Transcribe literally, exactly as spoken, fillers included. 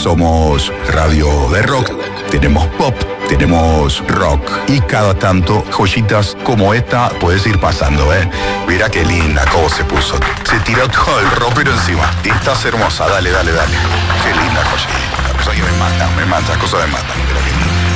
somos radio de rock, tenemos pop, tenemos rock y cada tanto joyitas como esta puedes ir pasando, ¿eh? Mira qué linda cómo se puso. Se tiró todo el ropero encima. Y estás hermosa, dale, dale, dale. Qué linda joyita. Cosa que me mata, me mata, cosa me mata.